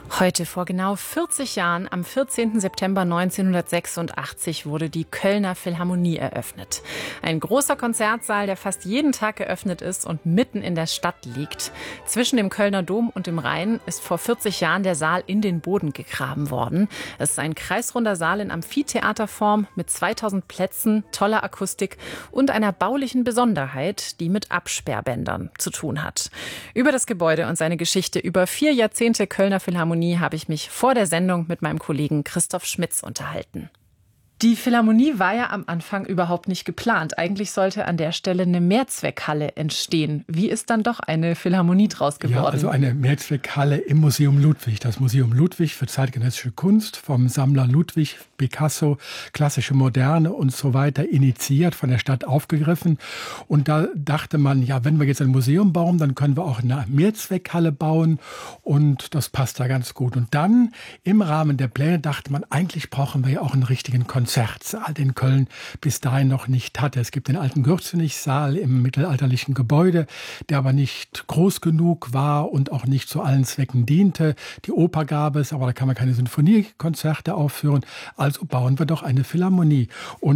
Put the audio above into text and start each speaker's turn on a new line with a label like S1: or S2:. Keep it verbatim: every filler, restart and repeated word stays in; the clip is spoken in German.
S1: Heute vor genau vierzig Jahren, am vierzehnten September neunzehnhundertsechsundachtzig, wurde die Kölner Philharmonie eröffnet. Ein großer Konzertsaal, der fast jeden Tag geöffnet ist und mitten in der Stadt liegt. Zwischen dem Kölner Dom und dem Rhein ist vor vierzig Jahren der Saal in den Boden gegraben worden. Es ist ein kreisrunder Saal in Amphitheaterform mit zweitausend Plätzen, toller Akustik und einer baulichen Besonderheit, die mit Absperrbändern zu tun hat. Über das Gebäude und seine Geschichte über vier Jahrzehnte Kölner Philharmonie habe ich mich vor der Sendung mit meinem Kollegen Christoph Schmitz unterhalten. Die Philharmonie war ja am Anfang überhaupt nicht geplant. Eigentlich sollte an der Stelle eine Mehrzweckhalle entstehen. Wie ist dann doch eine Philharmonie draus geworden?
S2: Ja, also eine Mehrzweckhalle im Museum Ludwig. Das Museum Ludwig für zeitgenössische Kunst vom Sammler Ludwig, Picasso, klassische Moderne und so weiter initiiert, von der Stadt aufgegriffen. Und da dachte man, ja, wenn wir jetzt ein Museum bauen, dann können wir auch eine Mehrzweckhalle bauen. Und das passt da ganz gut. Und dann im Rahmen der Pläne dachte man, eigentlich brauchen wir ja auch einen richtigen Konzertsaal, den Köln bis dahin noch nicht hatte. Es gibt den alten Gürzenich-Saal im mittelalterlichen Gebäude, der aber nicht groß genug war und auch nicht zu allen Zwecken diente. Die Oper gab es, aber da kann man keine Sinfoniekonzerte aufführen. Also bauen wir doch eine Philharmonie. Und